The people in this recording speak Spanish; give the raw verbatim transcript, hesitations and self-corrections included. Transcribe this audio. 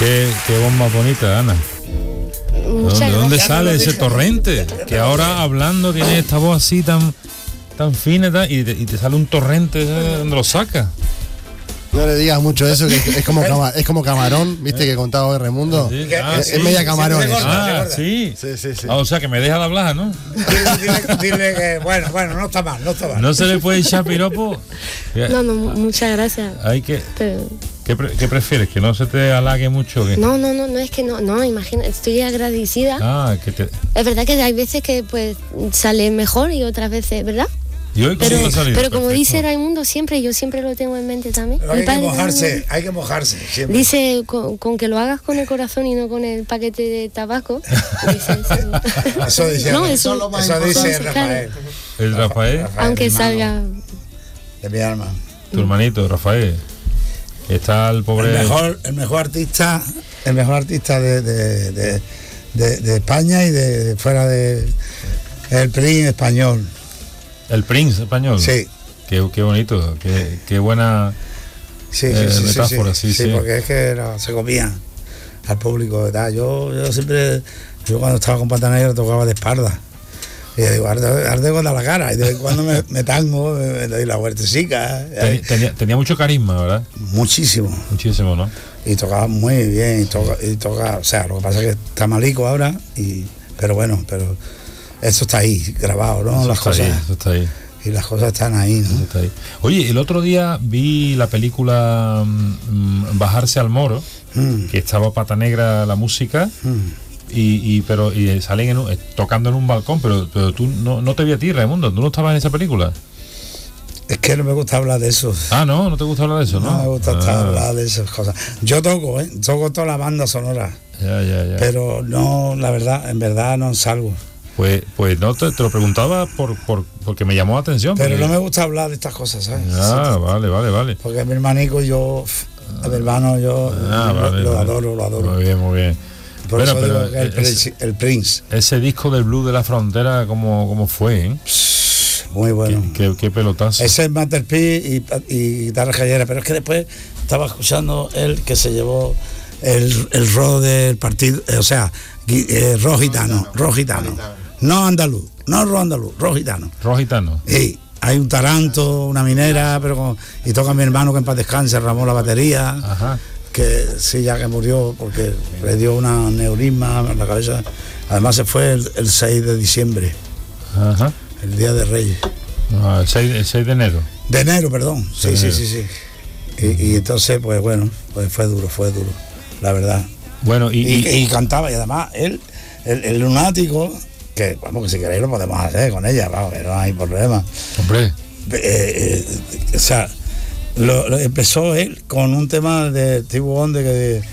Qué, qué voz más bonita, Ana. ¿De dónde sale ese torrente? Que ahora hablando tiene esta voz así tan tan fina y te, y te sale un torrente, ¿dónde lo saca? No le digas mucho eso, que es como, cama, es como Camarón, ¿viste que contaba hoy Raimundo? Sí, ah, es, sí, es media Camarón. Sí, ah, sí. Sí, sí, sí. Ah, o sea, que me deja de hablar, ¿no? Dile, dile, dile que, bueno, bueno, no está mal, no está mal. No se le puede echar piropo. No, no, muchas gracias. Hay que... Pero... ¿Qué, pre, ¿Qué prefieres? ¿Que no se te halague mucho? ¿Qué? No, no, no, no es que no, no, imagina, estoy agradecida. Ah, que te... Es verdad que hay veces que pues sale mejor y otras veces, ¿verdad? ¿Y hoy pero, salido? pero como Perfecto. Dice Raimundo, siempre, yo siempre lo tengo en mente también. Pero hay que mojarse, hay que mojarse siempre. Dice, con, con que lo hagas con el corazón y no con el paquete de tabaco. Dice, eso, eso dice, no, eso, eso, eso dice Rafael. El Rafael. Rafael Aunque hermano, salga... de mi alma. Tu hermanito, Rafael. Está el pobre... El mejor, el mejor artista, el mejor artista de, de, de, de, de España y de, de fuera de... El Prince español. El Prince español. Sí. Qué, qué bonito, qué, qué buena sí, eh, sí, sí, metáfora, sí, sí, sí, sí. porque es que no, se comía al público, ¿verdad? Yo, yo siempre, yo cuando estaba con Pata Negra tocaba de espalda. Y yo digo, arde, arde contra la cara. Y de vez en cuando me, me tango, me, me doy la vueltecica. Ten, tenía, tenía mucho carisma, ¿verdad? Muchísimo. Muchísimo, ¿no? Y tocaba muy bien, y toca, y toca, o sea, lo que pasa es que está malico ahora, y, pero bueno, pero eso está ahí, grabado, ¿no? Eso las está cosas. ahí, eso está ahí. Y las cosas están ahí, ¿no? Eso está ahí. Oye, el otro día vi la película mmm, Bajarse al Moro, mm. que estaba Pata Negra la música, mm. y, y pero y salen en un, tocando en un balcón, pero, pero tú no, no te vi a ti, Raimundo, ¿tú no estabas en esa película? Es que no me gusta hablar de eso. Ah, no, no te gusta hablar de eso, ¿no? No me gusta ah. hablar de esas cosas. Yo toco, ¿eh? Toco toda la banda sonora. Ya, ya, ya. Pero no, la verdad, en verdad no salgo. Pues, pues no, te, te lo preguntaba por, por porque me llamó la atención. Pero porque... no me gusta hablar de estas cosas, ¿sabes? Ah, sí, vale, vale, vale. Porque mi hermanico, yo, a mi hermano, yo ah, lo, vale, lo vale. adoro, lo adoro. Muy bien, muy bien. Por bueno, eso pero digo que el, ese, el Prince. Ese disco del Blues de la Frontera, ¿cómo, cómo fue, eh? Muy bueno. Qué, qué, qué pelotazo. Ese es Masterpiece y, y guitarra callera, pero es que después estaba escuchando él que se llevó el, el rock del partido, eh, o sea, eh, rock gitano, rock gitano. No andaluz, no rock andaluz, rock gitano. Rock gitano. Sí, hay un taranto, una minera, pero con, y toca mi hermano que en paz descanse, Ramón la batería. Ajá. Que sí, ya que murió porque le dio una neurisma en la cabeza. Además se fue el, el seis de diciembre. Ajá. El día de Reyes. No, el, seis, el seis de enero. De enero, perdón. Sí, de sí, enero. sí, sí. Y, y entonces, pues bueno, pues fue duro, fue duro, la verdad. Bueno, y, y, y, y cantaba, y además él, el, el lunático, que vamos, que si queréis lo podemos hacer con ella, vamos, que no hay problema. Hombre. Eh, eh, o sea, lo, lo empezó él con un tema de Stevie Wonder que